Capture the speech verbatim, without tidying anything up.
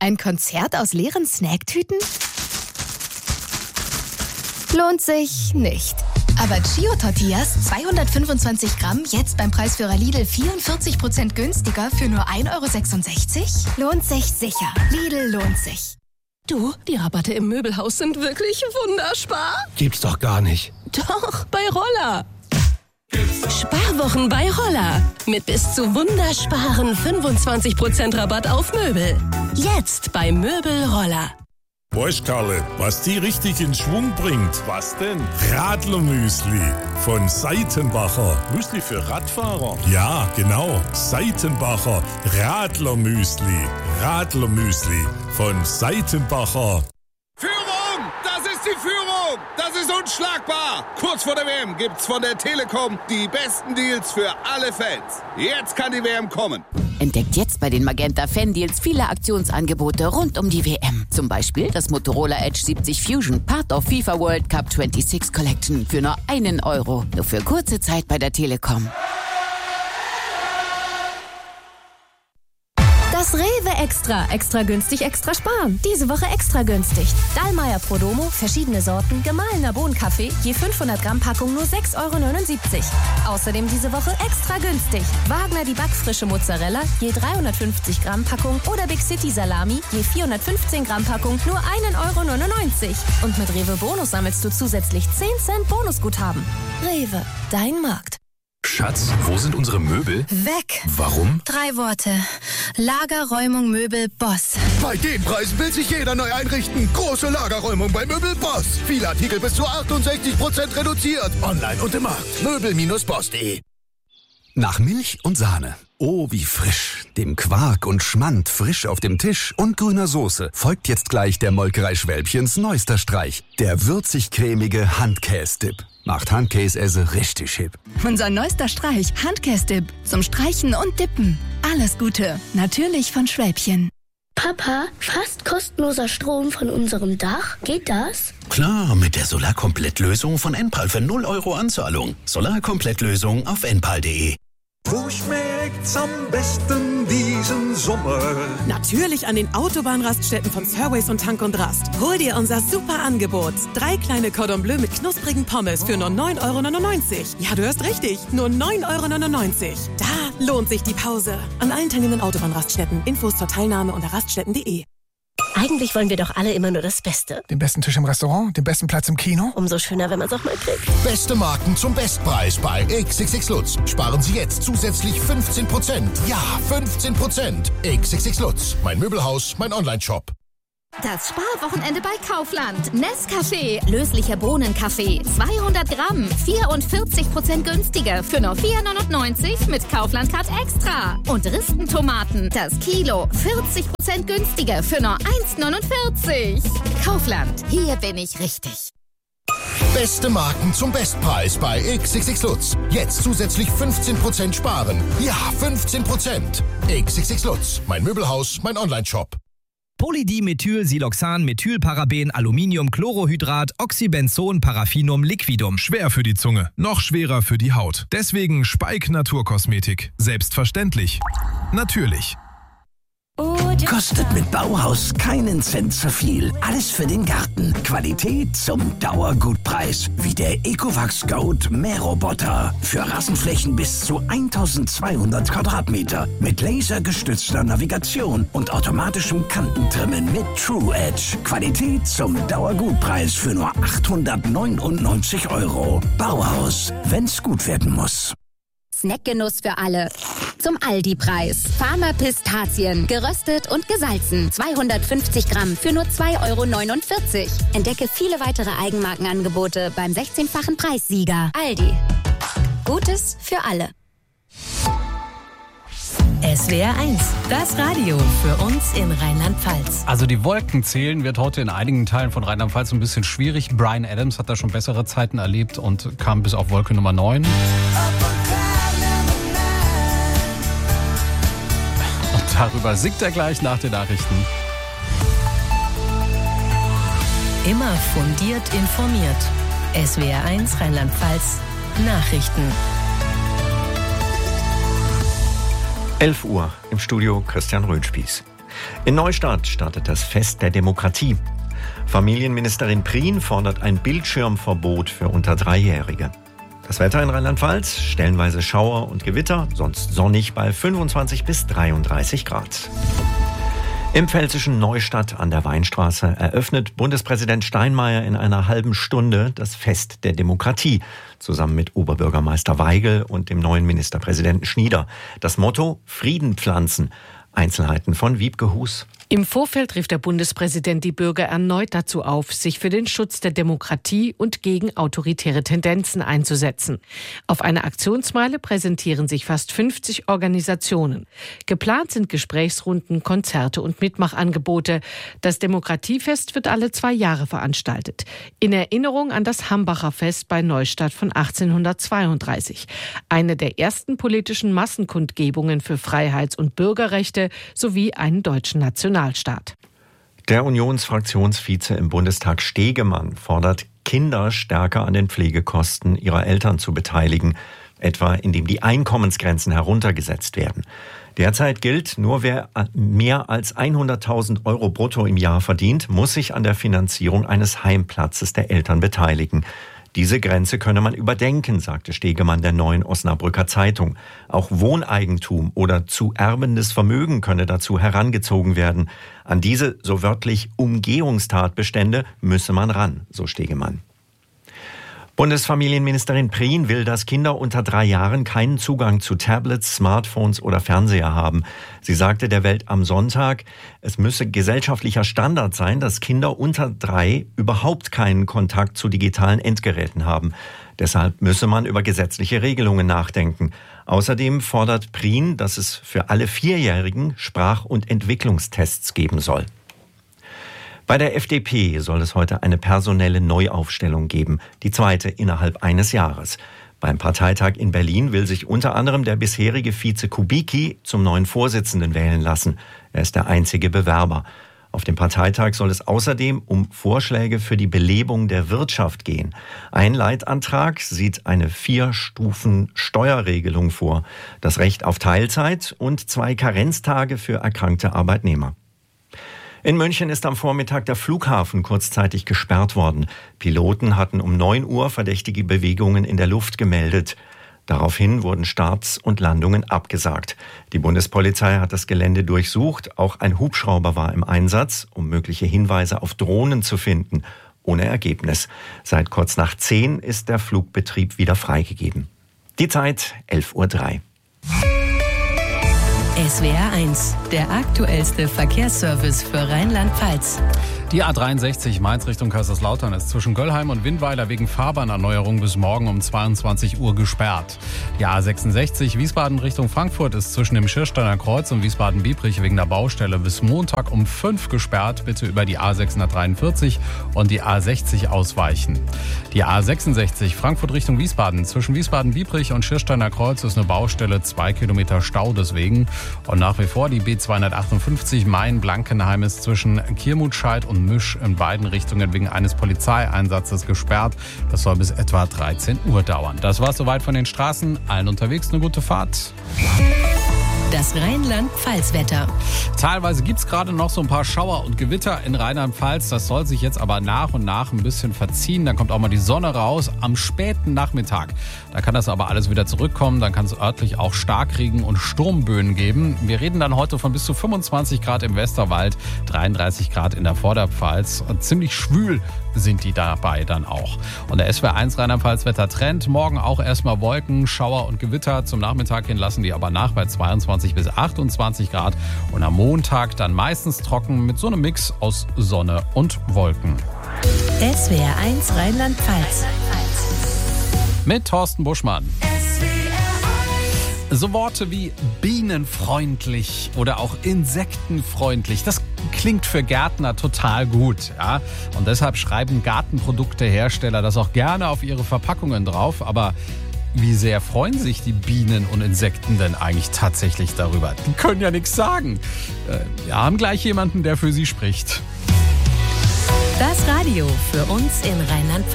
Ein Konzert aus leeren Snacktüten? Lohnt sich nicht. Aber Chio-Tortillas, zweihundertfünfundzwanzig Gramm, jetzt beim Preisführer Lidl vierundvierzig Prozent günstiger für nur ein Euro sechsundsechzig? Lohnt sich sicher. Lidl lohnt sich. Du, die Rabatte im Möbelhaus sind wirklich wunderspar. Gibt's doch gar nicht. Doch, bei Roller. Sparwochen bei Roller. Mit bis zu wundersparen fünfundzwanzig Prozent Rabatt auf Möbel. Jetzt bei Möbel Roller. Weißt, Karle, was die richtig in Schwung bringt? Was denn? Radlermüsli von Seitenbacher. Müsli für Radfahrer? Ja, genau. Seitenbacher Radlermüsli. Radlermüsli von Seitenbacher. Führung! Das ist die Führung! Das ist unschlagbar! Kurz vor der W M gibt's von der Telekom die besten Deals für alle Fans. Jetzt kann die W M kommen. Entdeckt jetzt bei den Magenta Fan-Deals viele Aktionsangebote rund um die W M. Zum Beispiel das Motorola Edge siebzig Fusion, Part of FIFA World Cup sechsundzwanzig Collection für nur einen Euro. Nur für kurze Zeit bei der Telekom. Das Rewe Extra. Extra günstig, extra sparen. Diese Woche extra günstig. Dallmayr Prodomo, verschiedene Sorten, gemahlener Bohnenkaffee, je fünfhundert Gramm Packung nur sechs Euro neunundsiebzig. Außerdem diese Woche extra günstig. Wagner die backfrische Mozzarella, je dreihundertfünfzig Gramm Packung oder Big City Salami, je vierhundertfünfzehn Gramm Packung nur ein Euro neunundneunzig. Und mit Rewe Bonus sammelst du zusätzlich zehn Cent Bonusguthaben. Rewe, dein Markt. Schatz, wo sind unsere Möbel? Weg. Warum? Drei Worte. Lagerräumung Möbel Boss. Bei den Preisen will sich jeder neu einrichten. Große Lagerräumung bei Möbel Boss. Viele Artikel bis zu achtundsechzig Prozent reduziert. Online und im Markt. Möbel Bindestrich boss punkt de. Nach Milch und Sahne. Oh, wie frisch. Dem Quark und Schmand frisch auf dem Tisch und grüner Soße folgt jetzt gleich der Molkerei Schwälbchens neuester Streich. Der würzig-cremige Handkäse-Dip. Macht Handkäse richtig hip. Unser neuester Streich, Handkäse-Dip. Zum Streichen und Dippen. Alles Gute. Natürlich von Schwäbchen. Papa, fast kostenloser Strom von unserem Dach. Geht das? Klar, mit der Solarkomplettlösung von Enpal für null Euro Anzahlung. Solarkomplettlösung auf enpal punkt de. Wo schmeckt's am besten diesen Sommer? Natürlich an den Autobahnraststätten von Surways und Tank und Rast. Hol dir unser super Angebot. Drei kleine Cordon Bleu mit knusprigen Pommes für nur neun Euro neunundneunzig. Ja, du hörst richtig. Nur neun Euro neunundneunzig. Da lohnt sich die Pause. An allen teilnehmenden Autobahnraststätten. Infos zur Teilnahme unter raststätten punkt de. Eigentlich wollen wir doch alle immer nur das Beste. Den besten Tisch im Restaurant, den besten Platz im Kino. Umso schöner, wenn man es auch mal kriegt. Beste Marken zum Bestpreis bei X X X Lutz. Sparen Sie jetzt zusätzlich fünfzehn Prozent. Ja, fünfzehn Prozent. X X X Lutz. Mein Möbelhaus, mein Online-Shop. Das Sparwochenende bei Kaufland. Nescafé, löslicher Bohnenkaffee, zweihundert Gramm, vierundvierzig Prozent günstiger für nur vier neunundneunzig mit Kaufland Card Extra. Und Ristentomaten, das Kilo, vierzig Prozent günstiger für nur eins neunundvierzig. Kaufland, hier bin ich richtig. Beste Marken zum Bestpreis bei X X X Lutz. Jetzt zusätzlich fünfzehn Prozent sparen. Ja, fünfzehn Prozent. X X X Lutz. Mein Möbelhaus, mein Online-Shop. Polydimethyl-Siloxan, Methylparaben, Aluminium, Chlorohydrat, Oxybenzon, Paraffinum, Liquidum. Schwer für die Zunge, noch schwerer für die Haut. Deswegen Speik Naturkosmetik. Selbstverständlich. Natürlich. Kostet mit Bauhaus keinen Cent zu viel. Alles für den Garten. Qualität zum Dauergutpreis. Wie der Ecovacs Goat Mähroboter. Für Rasenflächen bis zu eintausendzweihundert Quadratmeter. Mit lasergestützter Navigation und automatischem Kantentrimmen mit True Edge. Qualität zum Dauergutpreis für nur achthundertneunundneunzig Euro. Bauhaus, wenn's gut werden muss. Snackgenuss für alle. Zum Aldi-Preis. Farmer Pistazien. Geröstet und gesalzen. zweihundertfünfzig Gramm für nur zwei Euro neunundvierzig. Entdecke viele weitere Eigenmarkenangebote beim sechzehnfachen Preissieger. Aldi. Gutes für alle. S W R eins, das Radio für uns in Rheinland-Pfalz. Also die Wolken zählen wird heute in einigen Teilen von Rheinland-Pfalz ein bisschen schwierig. Bryan Adams hat da schon bessere Zeiten erlebt und kam bis auf Wolke Nummer neun. Und darüber singt er gleich nach den Nachrichten. Immer fundiert informiert. S W R eins Rheinland-Pfalz Nachrichten. elf Uhr im Studio Christian Röhnspieß. In Neustadt startet das Fest der Demokratie. Familienministerin Prien fordert ein Bildschirmverbot für unter Dreijährige. Das Wetter in Rheinland-Pfalz, stellenweise Schauer und Gewitter, sonst sonnig bei fünfundzwanzig bis dreiunddreißig Grad. Im pfälzischen Neustadt an der Weinstraße eröffnet Bundespräsident Steinmeier in einer halben Stunde das Fest der Demokratie, zusammen mit Oberbürgermeister Weigel und dem neuen Ministerpräsidenten Schnieder. Das Motto: Frieden pflanzen. Einzelheiten von Wiebke Hus. Im Vorfeld rief der Bundespräsident die Bürger erneut dazu auf, sich für den Schutz der Demokratie und gegen autoritäre Tendenzen einzusetzen. Auf einer Aktionsmeile präsentieren sich fast fünfzig Organisationen. Geplant sind Gesprächsrunden, Konzerte und Mitmachangebote. Das Demokratiefest wird alle zwei Jahre veranstaltet. In Erinnerung an das Hambacher Fest bei Neustadt von achtzehnhundertzweiunddreißig. Eine der ersten politischen Massenkundgebungen für Freiheits- und Bürgerrechte sowie einen deutschen Nationalstaat. Der Unionsfraktionsvize im Bundestag Stegemann fordert, Kinder stärker an den Pflegekosten ihrer Eltern zu beteiligen, etwa indem die Einkommensgrenzen heruntergesetzt werden. Derzeit gilt, nur wer mehr als hunderttausend Euro brutto im Jahr verdient, muss sich an der Finanzierung eines Heimplatzes der Eltern beteiligen. Diese Grenze könne man überdenken, sagte Stegemann der Neuen Osnabrücker Zeitung. Auch Wohneigentum oder zu erbendes Vermögen könne dazu herangezogen werden. An diese, so wörtlich, Umgehungstatbestände müsse man ran, so Stegemann. Bundesfamilienministerin Prien will, dass Kinder unter drei Jahren keinen Zugang zu Tablets, Smartphones oder Fernseher haben. Sie sagte der Welt am Sonntag, es müsse gesellschaftlicher Standard sein, dass Kinder unter drei überhaupt keinen Kontakt zu digitalen Endgeräten haben. Deshalb müsse man über gesetzliche Regelungen nachdenken. Außerdem fordert Prien, dass es für alle Vierjährigen Sprach- und Entwicklungstests geben soll. Bei der F D P soll es heute eine personelle Neuaufstellung geben, die zweite innerhalb eines Jahres. Beim Parteitag in Berlin will sich unter anderem der bisherige Vize Kubicki zum neuen Vorsitzenden wählen lassen. Er ist der einzige Bewerber. Auf dem Parteitag soll es außerdem um Vorschläge für die Belebung der Wirtschaft gehen. Ein Leitantrag sieht eine Vier-Stufen-Steuerregelung vor, das Recht auf Teilzeit und zwei Karenztage für erkrankte Arbeitnehmer. In München ist am Vormittag der Flughafen kurzzeitig gesperrt worden. Piloten hatten um neun Uhr verdächtige Bewegungen in der Luft gemeldet. Daraufhin wurden Starts und Landungen abgesagt. Die Bundespolizei hat das Gelände durchsucht. Auch ein Hubschrauber war im Einsatz, um mögliche Hinweise auf Drohnen zu finden. Ohne Ergebnis. Seit kurz nach zehn ist der Flugbetrieb wieder freigegeben. Die Zeit elf Uhr drei. S W R eins, der aktuellste Verkehrsservice für Rheinland-Pfalz. Die A dreiundsechzig Mainz Richtung Kaiserslautern ist zwischen Göllheim und Winnweiler wegen Fahrbahnerneuerung bis morgen um zweiundzwanzig Uhr gesperrt. Die A sechsundsechzig Wiesbaden Richtung Frankfurt ist zwischen dem Schirsteiner Kreuz und Wiesbaden-Biebrich wegen der Baustelle bis Montag um fünf gesperrt. Bitte über die A sechshundertdreiundvierzig und die A sechzig ausweichen. Die A sechsundsechzig Frankfurt Richtung Wiesbaden zwischen Wiesbaden-Biebrich und Schirsteiner Kreuz ist eine Baustelle, zwei Kilometer Stau deswegen. Und nach wie vor die B zweihundertachtundfünfzig Main-Blankenheim ist zwischen Kirmutscheid und Misch in beiden Richtungen wegen eines Polizeieinsatzes gesperrt. Das soll bis etwa dreizehn Uhr dauern. Das war's soweit von den Straßen. Allen unterwegs eine gute Fahrt. Das Rheinland-Pfalz-Wetter. Teilweise gibt es gerade noch so ein paar Schauer und Gewitter in Rheinland-Pfalz. Das soll sich jetzt aber nach und nach ein bisschen verziehen. Dann kommt auch mal die Sonne raus am späten Nachmittag. Da kann das aber alles wieder zurückkommen. Dann kann es örtlich auch Starkregen und Sturmböen geben. Wir reden dann heute von bis zu fünfundzwanzig Grad im Westerwald, dreiunddreißig Grad in der Vorderpfalz. Und ziemlich schwül sind die dabei dann auch. Und der S W R eins Rheinland-Pfalz-Wetter-Trend. Morgen auch erstmal Wolken, Schauer und Gewitter. Zum Nachmittag hin lassen die aber nach bei zweiundzwanzig bis achtundzwanzig Grad. Und am Montag dann meistens trocken mit so einem Mix aus Sonne und Wolken. S W R eins Rheinland-Pfalz. Mit Thorsten Buschmann. So Worte wie bienenfreundlich oder auch insektenfreundlich, das klingt für Gärtner total gut. Ja? Und deshalb schreiben Gartenproduktehersteller das auch gerne auf ihre Verpackungen drauf. Aber wie sehr freuen sich die Bienen und Insekten denn eigentlich tatsächlich darüber? Die können ja nichts sagen. Wir haben gleich jemanden, der für sie spricht. Das Radio für uns in Rheinland-Pfalz.